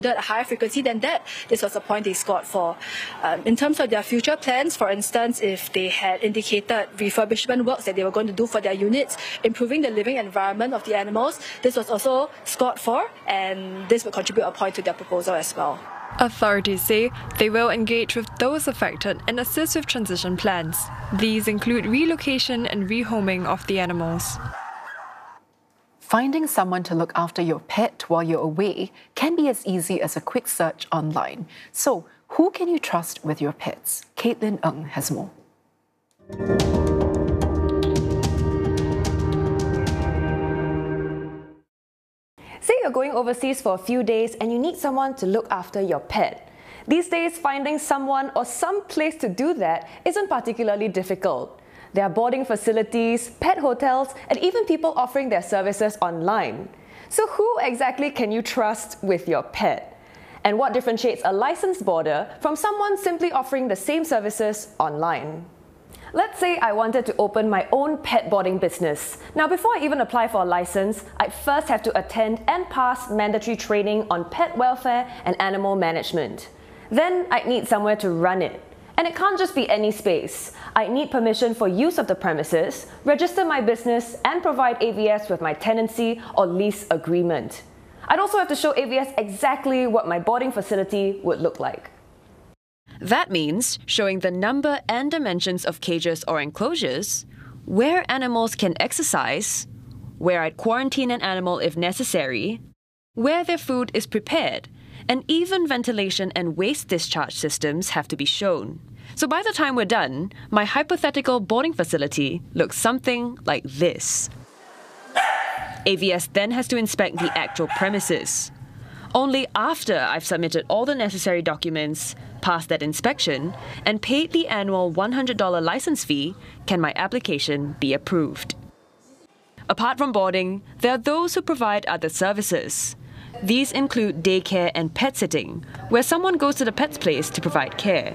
a higher frequency than that, this was a point they scored for. In terms of their future plans, for instance, if they had indicated refurbishment works that they were going to do for their units, improving the living environment of the animals, this was also scored for, and this would contribute a point to their proposal as well. Authorities say they will engage with those affected and assist with transition plans. These include relocation and rehoming of the animals. Finding someone to look after your pet while you're away can be as easy as a quick search online. So, who can you trust with your pets? Caitlin Ng has more. Say you're going overseas for a few days and you need someone to look after your pet. These days, finding someone or some place to do that isn't particularly difficult. There are boarding facilities, pet hotels, and even people offering their services online. So who exactly can you trust with your pet? And what differentiates a licensed boarder from someone simply offering the same services online? Let's say I wanted to open my own pet boarding business. Now, before I even apply for a license, I'd first have to attend and pass mandatory training on pet welfare and animal management. Then I'd need somewhere to run it. And it can't just be any space. I need permission for use of the premises, register my business, and provide AVS with my tenancy or lease agreement. I'd also have to show AVS exactly what my boarding facility would look like. That means showing the number and dimensions of cages or enclosures, where animals can exercise, where I'd quarantine an animal if necessary, where their food is prepared, and even ventilation and waste discharge systems have to be shown. So by the time we're done, my hypothetical boarding facility looks something like this. AVS then has to inspect the actual premises. Only after I've submitted all the necessary documents, passed that inspection, and paid the annual $100 license fee, can my application be approved. Apart from boarding, there are those who provide other services. These include daycare and pet sitting, where someone goes to the pet's place to provide care.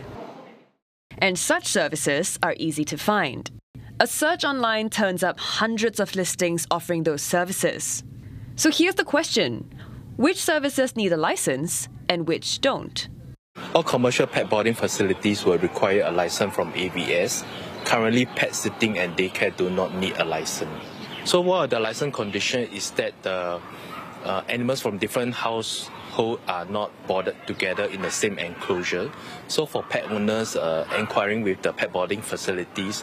And such services are easy to find. A search online turns up hundreds of listings offering those services. So here's the question: which services need a license and which don't? All commercial pet boarding facilities will require a license from AVS. Currently, pet sitting and daycare do not need a license. So one of the license conditions is that the animals from different households are not boarded together in the same enclosure. So for pet owners inquiring with the pet boarding facilities,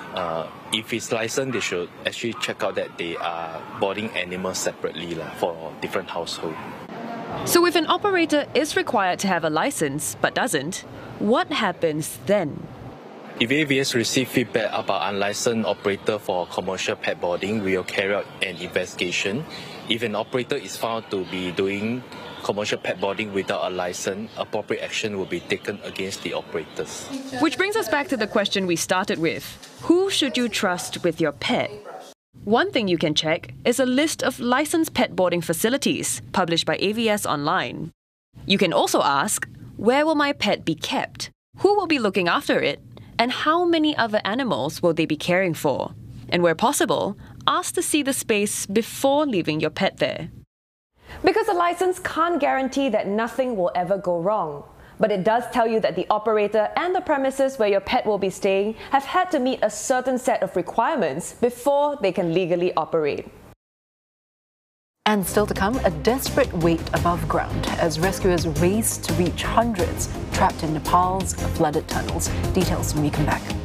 if it's licensed, they should actually check out that they are boarding animals separately for different households. So if an operator is required to have a license but doesn't, what happens then? If AVS receive feedback about unlicensed operator for commercial pet boarding, we will carry out an investigation. If an operator is found to be doing commercial pet boarding without a license, appropriate action will be taken against the operators. Which brings us back to the question we started with. Who should you trust with your pet? One thing you can check is a list of licensed pet boarding facilities published by AVS online. You can also ask, where will my pet be kept? Who will be looking after it? And how many other animals will they be caring for? And where possible, ask to see the space before leaving your pet there. Because a license can't guarantee that nothing will ever go wrong. But it does tell you that the operator and the premises where your pet will be staying have had to meet a certain set of requirements before they can legally operate. And still to come, a desperate wait above ground as rescuers race to reach hundreds trapped in Nepal's flooded tunnels. Details when we come back.